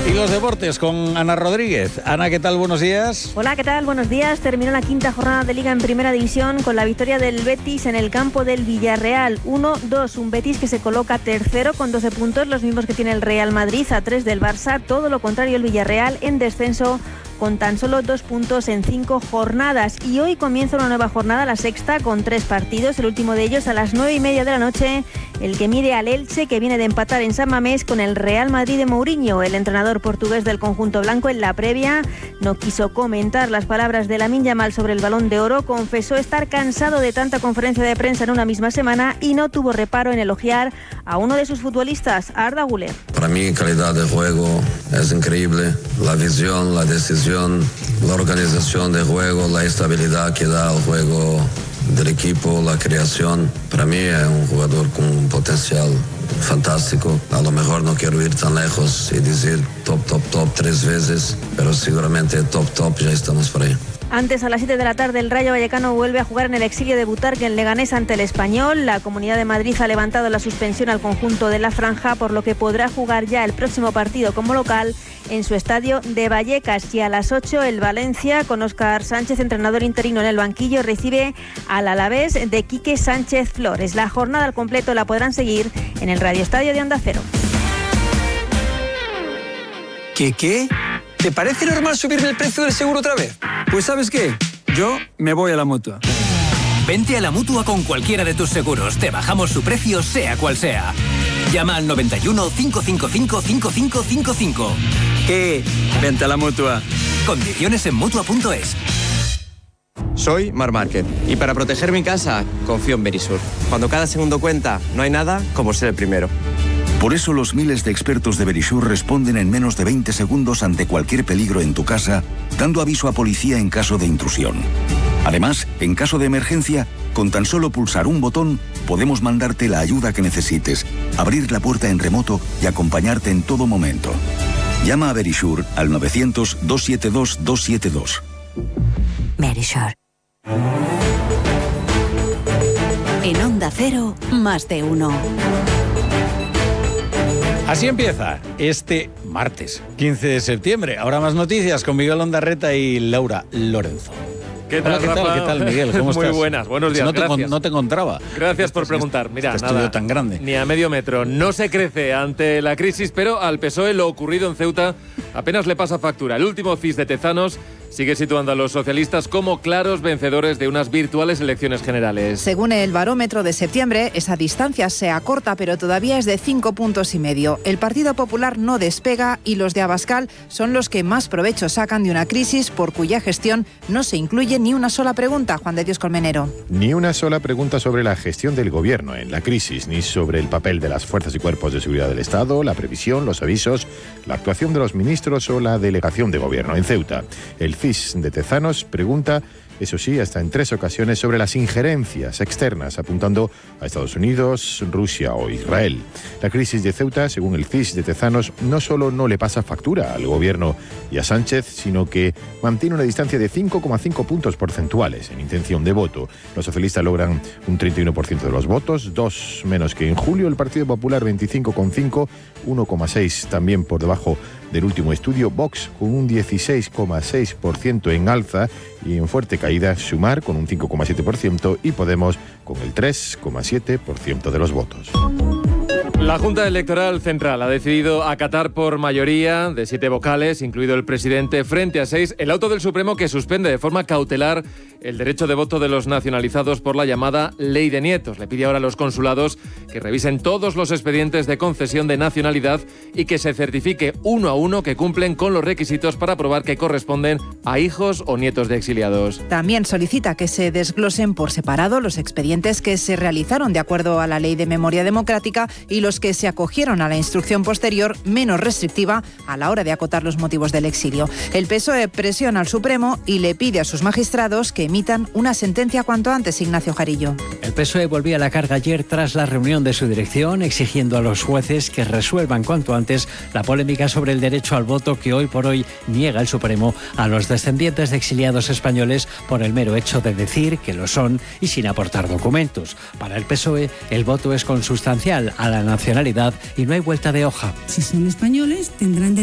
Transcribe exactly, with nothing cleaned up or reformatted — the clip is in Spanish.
Y los deportes con Ana Rodríguez. Ana, ¿qué tal? Buenos días. Hola, ¿qué tal? Buenos días. Terminó la quinta jornada de Liga en Primera División con la victoria del Betis en el campo del Villarreal. uno dos, un Betis que se coloca tercero con doce puntos, los mismos que tiene el Real Madrid, a tres del Barça. Todo lo contrario, el Villarreal en descenso con tan solo dos puntos en cinco jornadas. Y hoy comienza una nueva jornada, la sexta, con tres partidos. El último de ellos a las nueve y media de la noche, el que mide al Elche, que viene de empatar en San Mamés con el Real Madrid de Mourinho. El entrenador portugués del conjunto blanco en la previa no quiso comentar las palabras de Lamine Yamal sobre el Balón de Oro. Confesó estar cansado de tanta conferencia de prensa en una misma semana y no tuvo reparo en elogiar a uno de sus futbolistas, Arda Güler. Para mí, calidad de juego es increíble. La visión, la decisión, la organización de juego, la estabilidad que da al juego del equipo, la creación. Para mí es un jugador con un potencial fantástico. A lo mejor no quiero ir tan lejos y decir top, top, top tres veces, pero seguramente top, top ya estamos por ahí. Antes, a las siete de la tarde, el Rayo Vallecano vuelve a jugar en el exilio de Butarque en Leganés ante el Español. La Comunidad de Madrid ha levantado la suspensión al conjunto de la Franja, por lo que podrá jugar ya el próximo partido como local en su estadio de Vallecas. Y a las ocho, el Valencia, con Óscar Sánchez, entrenador interino en el banquillo, recibe al Alavés de Quique Sánchez Flores. La jornada al completo la podrán seguir en el Radio Estadio de Onda Cero. ¿Qué qué? ¿Te parece normal subirme el precio del seguro otra vez? Pues ¿sabes qué? Yo me voy a la Mutua. Vente a la Mutua con cualquiera de tus seguros. Te bajamos su precio, sea cual sea. Llama al noventa y uno, cinco cinco cinco, cinco cinco cinco cinco. ¿Qué? Vente a la Mutua. Condiciones en Mutua punto es. Soy Mar Márquez y para proteger mi casa confío en Verisur. Cuando cada segundo cuenta, no hay nada como ser el primero. Por eso los miles de expertos de Verisur responden en menos de veinte segundos ante cualquier peligro en tu casa, dando aviso a policía en caso de intrusión. Además, en caso de emergencia, con tan solo pulsar un botón, podemos mandarte la ayuda que necesites, abrir la puerta en remoto y acompañarte en todo momento. Llama a Verisur al novecientos, doscientos setenta y dos, doscientos setenta y dos. Verisur. En Onda Cero, más de uno. Así empieza este martes, quince de septiembre. Ahora más noticias con Miguel Ondarreta y Laura Lorenzo. ¿Qué tal, Hola, ¿qué Rafa? tal? ¿Qué tal, Miguel? ¿Cómo estás? Muy buenas, buenos días, no te, gracias. No te encontraba. Gracias por este, preguntar. Mira, este nada, estudio tan grande. Ni a medio metro. No se crece ante la crisis, pero al P S O E lo ocurrido en Ceuta apenas le pasa factura. El último C I S de Tezanos sigue situando a los socialistas como claros vencedores de unas virtuales elecciones generales. Según el barómetro de septiembre, esa distancia se acorta, pero todavía es de cinco puntos y medio. El Partido Popular no despega y los de Abascal son los que más provecho sacan de una crisis por cuya gestión no se incluye ni una sola pregunta. Juan de Dios Colmenero. Ni una sola pregunta sobre la gestión del gobierno en la crisis, ni sobre el papel de las fuerzas y cuerpos de seguridad del Estado, la previsión, los avisos, la actuación de los ministros o la delegación de gobierno en Ceuta. El C I S de Tezanos pregunta, eso sí, hasta en tres ocasiones, sobre las injerencias externas, apuntando a Estados Unidos, Rusia o Israel. La crisis de Ceuta, según el C I S de Tezanos, no solo no le pasa factura al gobierno y a Sánchez, sino que mantiene una distancia de cinco coma cinco puntos porcentuales en intención de voto. Los socialistas logran un treinta y uno por ciento de los votos, dos menos que en julio. El Partido Popular veinticinco coma cinco, uno coma seis también por debajo del último estudio. Vox con un dieciséis coma seis por ciento en alza y en fuerte caída Sumar con un cinco coma siete por ciento y Podemos con el tres coma siete por ciento de los votos. La Junta Electoral Central ha decidido acatar por mayoría de siete vocales, incluido el presidente, frente a seis, el auto del Supremo que suspende de forma cautelar el derecho de voto de los nacionalizados por la llamada Ley de Nietos. Le pide ahora a los consulados que revisen todos los expedientes de concesión de nacionalidad y que se certifique uno a uno que cumplen con los requisitos para probar que corresponden a hijos o nietos de exiliados. También solicita que se desglosen por separado los expedientes que se realizaron de acuerdo a la Ley de Memoria Democrática y los que se acogieron a la instrucción posterior menos restrictiva a la hora de acotar los motivos del exilio. El P S O E presiona al Supremo y le pide a sus magistrados que emitan una sentencia cuanto antes. Ignacio Jarillo. El P S O E volvía a la carga ayer tras la reunión de su dirección, exigiendo a los jueces que resuelvan cuanto antes la polémica sobre el derecho al voto que hoy por hoy niega el Supremo a los descendientes de exiliados españoles por el mero hecho de decir que lo son y sin aportar documentos. Para el P S O E, el voto es consustancial a la nacionalidad y no hay vuelta de hoja. Si son españoles, tendrán